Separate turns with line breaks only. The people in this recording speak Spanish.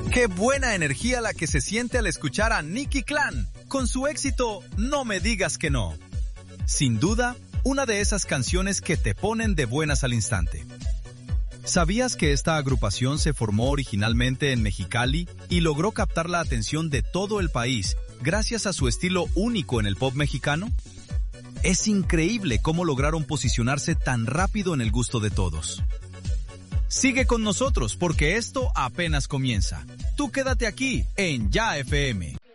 Qué buena energía la que se siente al escuchar a Nicky Clan con su éxito No me digas que no. Sin duda, una de esas canciones que te ponen de buenas al instante. ¿Sabías que esta agrupación se formó originalmente en Mexicali y logró captar la atención de todo el país gracias a su estilo único en el pop mexicano? Es increíble cómo lograron posicionarse tan rápido en el gusto de todos. Sigue con nosotros porque esto apenas comienza. Tú quédate aquí en Ya FM.